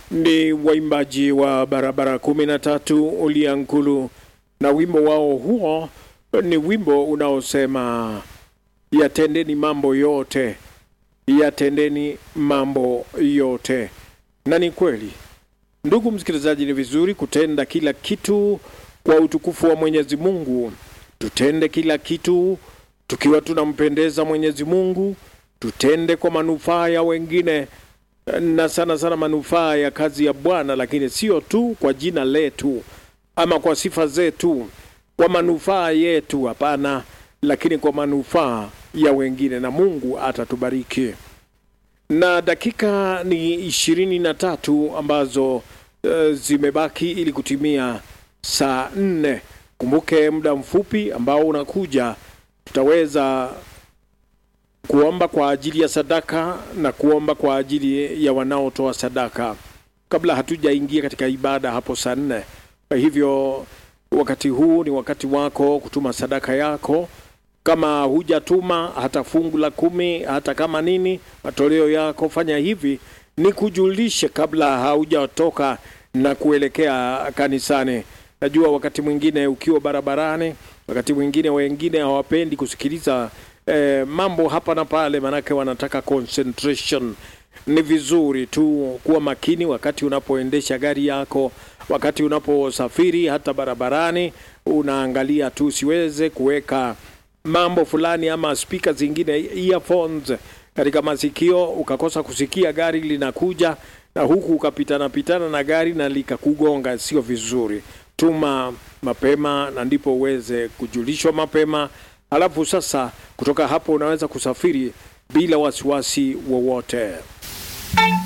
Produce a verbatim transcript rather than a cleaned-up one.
Ni waimbaji wa barabara kumi na tatu Uliankulu, na wimbo wao huo ni wimbo unaosema yatendeni mambo yote, yatendeni mambo yote. Na ni kweli, ndugu msikilizaji, ni vizuri kutenda kila kitu kwa utukufu wa Mwenyezi Mungu. Tutende kila kitu tukiwa tunampendeza Mwenyezi Mungu, tutende kwa manufaa ya wengine, na sana sana manufaa ya kazi ya Bwana, lakini sio tu kwa jina letu ama kwa sifa zetu, kwa manufaa yetu, hapana, lakini kwa manufaa ya wengine, na Mungu atatubariki. Na dakika ni ishirini na tatu ambazo uh, zimebaki ili kutimia saa nne. Kumbuke muda mfupi ambao unakuja tutaweza kuomba kwa ajili ya sadaka na kuomba kwa ajili ya wanaotoa sadaka kabla hatujaingia katika ibada hapo saa nne. Kwa hivyo wakati huu ni wakati wako kutuma sadaka yako. Kama hujatuma hata fungu la kumi, hata kama nini, matoleo yako, fanya hivi ni kujulishe kabla haujatoka na kuelekea kanisani. Najua wakati mwingine ukiwa barabarani, wakati mwingine wengine hawapendi kusikiliza eh, mambo hapa na pale, manake wanataka concentration. Ni vizuri tu kuwa makini wakati unapoendesha gari yako, wakati unaposafiri hata barabarani, unaangalia tu siweze kuweka mambo fulani ama speaker zingine, earphones katika masikio, ukakosa kusikia gari linakuja na huku ukapitana pitana na gari na likakugonga. Sio vizuri. Tuma mapema na ndipo uweze kujulishwa mapema. Halafu sasa kutoka hapo unaweza kusafiri bila wasiwasi wowote.